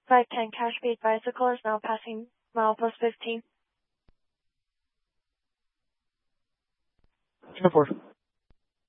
510 cash speed bicycle is now passing milepost 15. 10-4.